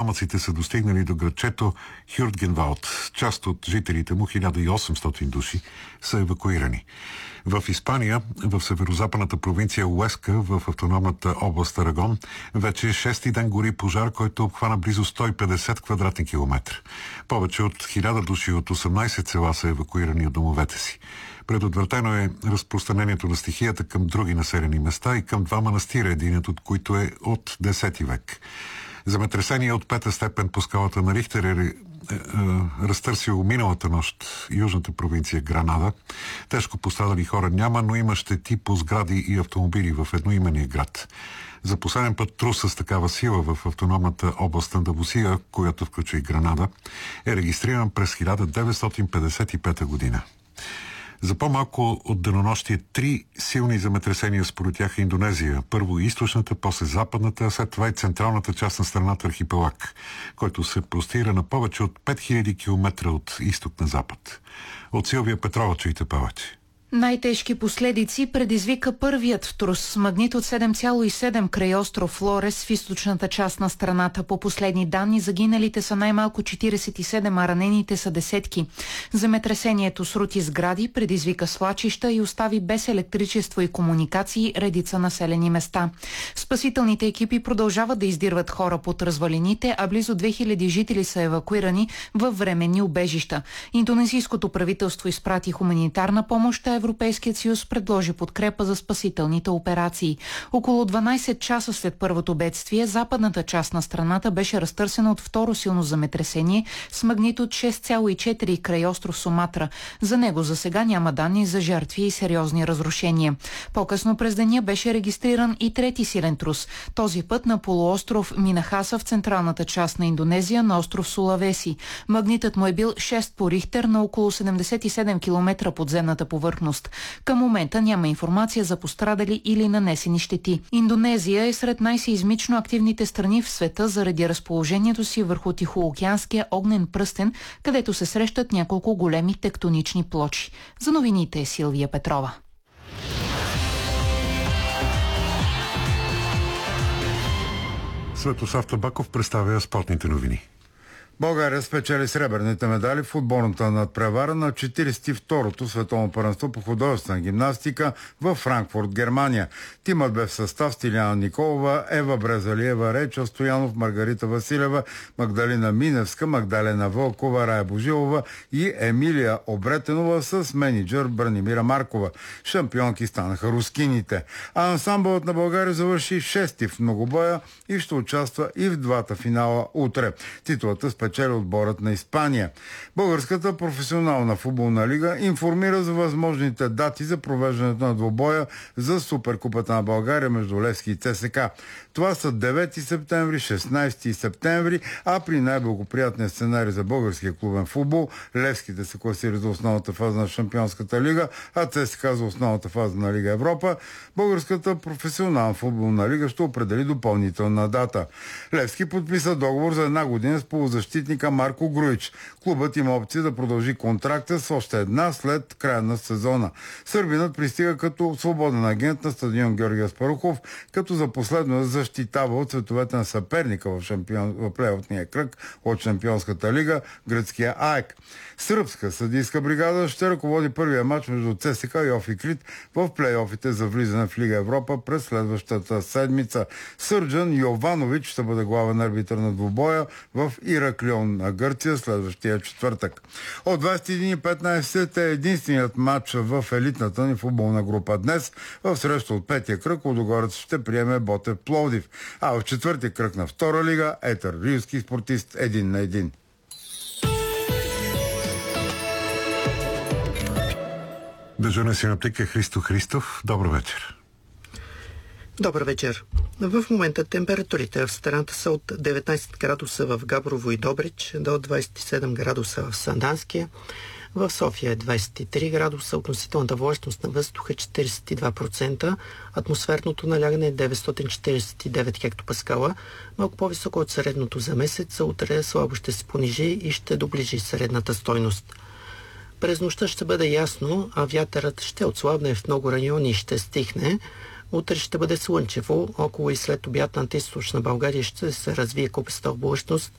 пламъците са достигнали до градчето Хюртгенвалд. Част от жителите му, 1800 души, са евакуирани. В Испания, в северо-западната провинция Уеска, в автономната област Арагон, вече 6-ти ден гори пожар, който обхвана близо 150 квадратни километра. Повече от 1000 души от 18 села са евакуирани от домовете си. Предотвратено е разпространението на стихията към други населени места и към 2 манастира, единият от които е от 10 век. Земетресение от 5-та степен по скалата на Рихтер е разтърсило миналата нощ южната провинция Гранада. Тежко пострадали хора няма, но има щети по сгради и автомобили в едноименния град. За последен път трус с такава сила в автономната област Андалусия, която включва и Гранада, е регистриран през 1955 година. За по-малко от денонощие 3 силни земетресения сполетяха Индонезия. Първо източната, после западната, а след това и централната част на страната архипелаг, който се простира на повече от 5000 км от изток на запад. От Силвия Петрова чуйте повече. Най-тежки последици предизвика първият трус с магнитуд 7,7 край остров Флорес в източната част на страната. По последни данни загиналите са най-малко 47, а ранените са десетки. Земетресението срути сгради, предизвика свлачища и остави без електричество и комуникации редица населени места. Спасителните екипи продължават да издирват хора под развалините, а близо 2000 жители са евакуирани във временни убежища. Индонезийското правителство изпрати хуманитарна помощ, Европейският съюз предложи подкрепа за спасителните операции. Около 12 часа след първото бедствие, западната част на страната беше разтърсена от второ силно земетресение с магнитуд 6,4 край остров Суматра. За него за сега няма данни за жертви и сериозни разрушения. По-късно през деня беше регистриран и трети силен трус. Този път на полуостров Минахаса в централната част на Индонезия, на остров Сулавеси. Магнитът му е бил 6 по Рихтер на около 77 км подземната повърхност. Към момента няма информация за пострадали или нанесени щети. Индонезия е сред най-сеизмично активните страни в света заради разположението си върху Тихоокеанския огнен пръстен, където се срещат няколко големи тектонични плочи. За новините е Силвия Петрова. Светослав Табаков представя спортните новини. България спечели сребърните медали в футболната надпревара на 42-то световно първенство по художествена гимнастика в Франкфурт, Германия. Тимът бе в състав Стиляна Николова, Ева Брезалиева, Рейчел Стоянов, Маргарита Василева, Магдалина Миневска, Магдалена Вълкова, Рая Божилова и Емилия Обретенова с менеджер Бранимира Маркова. Шампионки станаха рускините. А ансамбълът на България завърши 6-ти в многобоя и ще участва и в двата финала утре. Титулата спечели отборът на Испания. Българската професионална футболна лига информира за възможните дати за провеждането на двубоя за Суперкупата на България между Левски и ЦСК. Това са 9 септември, 16 септември, а при най-благоприятния сценарий за българския клубен футбол Левските се класират за основната фаза на Шампионската лига, а ЦСК за основната фаза на Лига Европа. Българската професионална футболна лига ще определи допълнителна дата. Левски подписа договор за 1 година с полузащитника Марко Груич. Клубът има опция да продължи контракта с още една след края на сезона. Сърбинът пристига като свободен агент на стадион Георги Аспарухов, като за последно защитава от цветовете на съперника в плейофния кръг от Шампионската лига, гръцкия АЕК. Сръбска съдийска бригада ще ръководи първия матч между ЦСК и Офикрит в плейофите за влизане в Лига Европа през следващата седмица. Сърджан Йованович ще бъде главен арбитър на двубоя в Ираклион на Гърция следващия четвъртък. От 21:15 е единственият матч в елитната ни футболна група днес. В среща от петия кръг Лудогорец ще приеме Ботев Пловдив, а в четвъртия кръг на втора лига Етър Рилски спортист 1-1. Дежурен синоптик е Христо Христов. Добър вечер. Добър вечер. В момента температурите в страната са от 19 градуса в Габрово и Добрич до 27 градуса в Санданския. В София е 23 градуса, относителната влажност на въздуха е 42%, атмосферното налягане е 949 хектопаскала, малко по-високо от средното за месец, а утре слабо ще се понижи и ще доближи средната стойност. През нощта ще бъде ясно, а вятърът ще отслабне в много райони и ще стихне. Утре ще бъде слънчево, около и след обяд над източна България ще се развие купеста облачност,